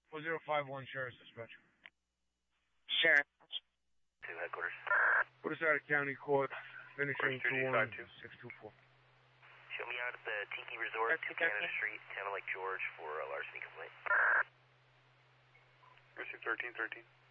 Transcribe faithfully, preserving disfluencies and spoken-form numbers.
four zero five one, Sheriff's Dispatch. Sheriff. To headquarters. Put us out of county court, finishing two one six two four. Show me out at the Tiki Resort, two Canada Street, Town of Lake George for a larceny complaint. Receive thirteen thirteen.